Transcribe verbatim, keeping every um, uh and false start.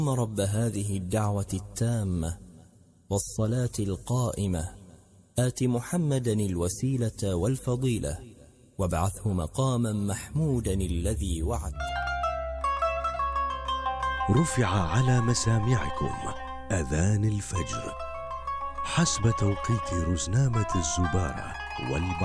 رب هذه الدعوة التامة والصلاة القائمة آت محمدا الوسيلة والفضيلة وابعثه مقاما محمودا الذي وعد. رفع على مسامعكم أذان الفجر حسب توقيت رزنامة الزبارة والبحر.